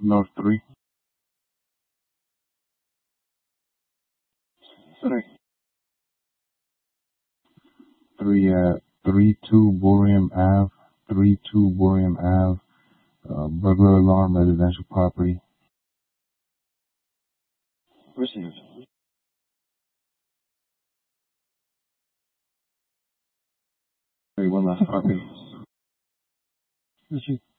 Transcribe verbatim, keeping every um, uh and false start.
North three. Three. Three at three two Boreum Ave. Three two Boreum Ave. Uh, burglar alarm, residential property. Received. Three, one last copy. Received.